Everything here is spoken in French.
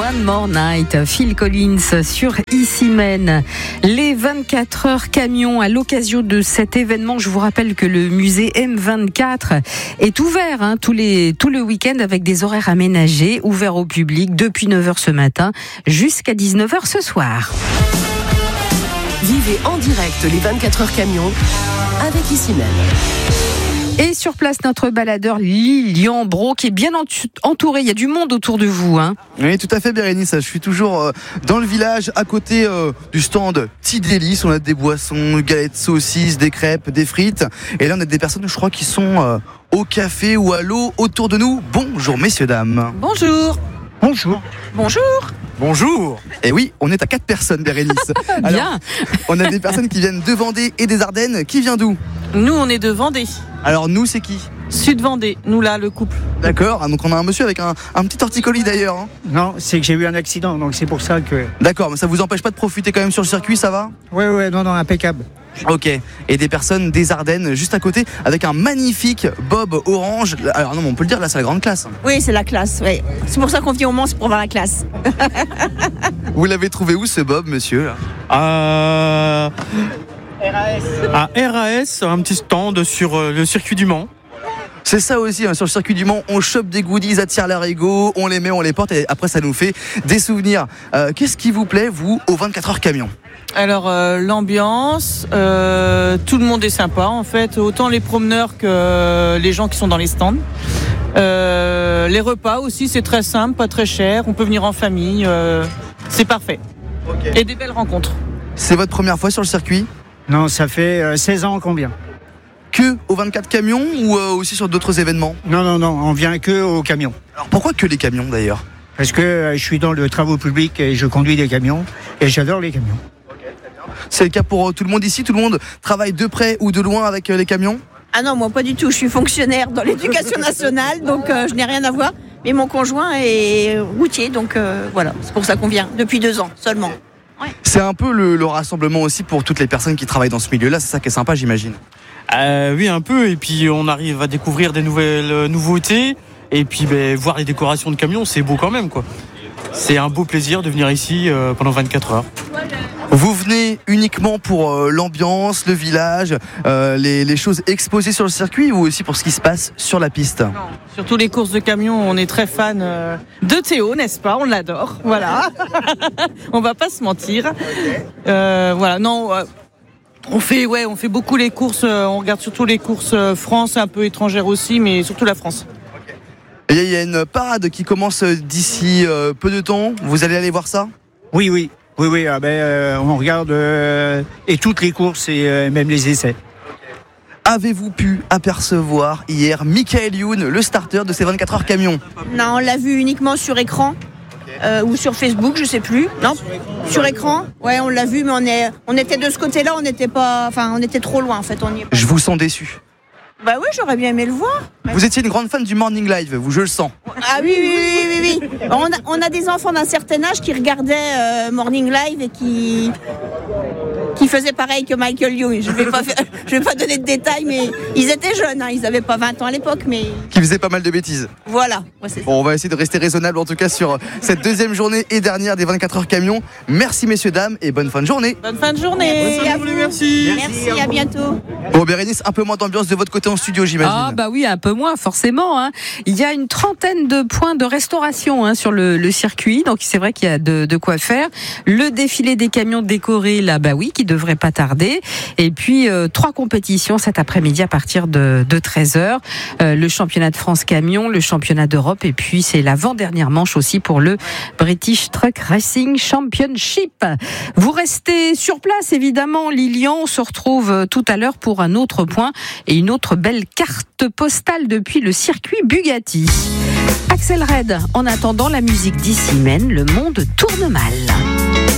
One More Night, Phil Collins sur Ici Men. Les 24 heures camions à l'occasion de cet événement. Je vous rappelle que le musée M24 est ouvert tout le week-end avec des horaires aménagés, ouverts au public depuis 9h ce matin jusqu'à 19h ce soir. Vivez en direct les 24 heures camions avec Ici Men. Et sur place, notre baladeur Lilian Bro qui est bien entouré. Il y a du monde autour de vous. Oui, tout à fait, Bérénice. Je suis toujours dans le village, à côté du stand Petit Délice. On a des boissons, galettes saucisses, des crêpes, des frites. Et là, on a des personnes, je crois, qui sont au café ou à l'eau autour de nous. Bonjour, messieurs, dames. Bonjour. Bonjour. Bonjour. Bonjour. Et oui, on est à 4 personnes, Bérénice. Bien. On a des personnes qui viennent de Vendée et des Ardennes. Qui vient d'où ? Nous, on est de Vendée. Alors, nous, c'est qui ? Sud-Vendée, nous là, le couple. D'accord, donc on a un monsieur avec un petit torticolis d'ailleurs. Non, c'est que j'ai eu un accident, donc c'est pour ça que... D'accord, mais ça vous empêche pas de profiter quand même sur le circuit, ça va ? Ouais, non, impeccable. Ok, et des personnes des Ardennes juste à côté avec un magnifique bob orange. Alors non, mais on peut le dire, là c'est la grande classe. Oui, c'est la classe, oui. C'est pour ça qu'on vient au Mans, c'est pour voir la classe. Vous l'avez trouvé où ce bob, monsieur là ? À RAS, un petit stand sur le circuit du Mans. C'est ça aussi, sur le circuit du Mans, on chope des goodies à tire-larigot, on les met, on les porte et après ça nous fait des souvenirs. Qu'est-ce qui vous plaît, vous, aux 24 heures camions ? Alors, l'ambiance, tout le monde est sympa en fait, autant les promeneurs que les gens qui sont dans les stands. Les repas aussi, c'est très simple, pas très cher, on peut venir en famille, c'est parfait. Okay. Et des belles rencontres. C'est votre première fois sur le circuit ? Non, ça fait 16 ans qu'on vient. Que aux 24 camions ou aussi sur d'autres événements ? Non, on vient que aux camions. Alors pourquoi que les camions d'ailleurs ? Parce que je suis dans le travaux public et je conduis des camions et j'adore les camions. C'est le cas pour tout le monde ici ? Tout le monde travaille de près ou de loin avec les camions ? Ah non, moi pas du tout, je suis fonctionnaire dans l'éducation nationale, donc je n'ai rien à voir. Mais mon conjoint est routier, donc voilà, c'est pour ça qu'on vient, depuis 2 ans seulement. Ouais. C'est un peu le rassemblement aussi pour toutes les personnes qui travaillent dans ce milieu-là, c'est ça qui est sympa, j'imagine. Oui, un peu, et puis on arrive à découvrir des nouvelles nouveautés, et puis voir les décorations de camions, c'est beau quand même, quoi. C'est un beau plaisir de venir ici pendant 24 heures. Vous venez uniquement pour l'ambiance, le village, les choses exposées sur le circuit ou aussi pour ce qui se passe sur la piste ? Non, surtout les courses de camions, on est très fan de Théo, n'est-ce pas ? On l'adore, voilà. On va pas se mentir. Voilà, non... On fait beaucoup les courses, on regarde surtout les courses France, un peu étrangères aussi, mais surtout la France. Et il y a une parade qui commence d'ici peu de temps, vous allez aller voir ça ? Oui, on regarde et toutes les courses et même les essais. Avez-vous pu apercevoir hier Michael Youn, le starter de ces 24 heures camions ? Non, on l'a vu uniquement sur écran. Ou sur Facebook, je sais plus. Non, sur écran. Ouais, on l'a vu, mais on était de ce côté-là, on était trop loin en fait. Je vous sens déçu. Bah oui, j'aurais bien aimé le voir. Vous étiez une grande fan du Morning Live, vous, je le sens. Ah oui. On a des enfants d'un certain âge qui regardaient Morning Live et qui faisaient pareil que Michael Young. Je vais pas donner de détails, mais ils étaient jeunes, ils n'avaient pas 20 ans à l'époque, mais... Qui faisaient pas mal de bêtises. Voilà. Bon, on va essayer de rester raisonnable en tout cas sur cette deuxième journée et dernière des 24 heures camions. Merci messieurs, dames et bonne fin de journée. Bonne fin de journée. Merci à vous. Merci, à bientôt. Bon, Bérénice, un peu moins d'ambiance de votre côté en studio, j'imagine. Ah bah oui, un peu moins forcément. Il y a une trentaine de points de restauration sur le circuit, donc c'est vrai qu'il y a de quoi faire. Le défilé des camions décorés là, bah oui, qui devrait pas tarder. Et puis 3 compétitions cet après-midi à partir de 13h. Le championnat de France camion, le championnat d'Europe, et puis c'est l'avant-dernière manche aussi pour le British Truck Racing Championship. Vous restez sur place évidemment, Lilian. On se retrouve tout à l'heure pour un autre point et une autre belle carte postale depuis le circuit Bugatti. Axel Red, en attendant la musique d'Ici Men, le monde tourne mal.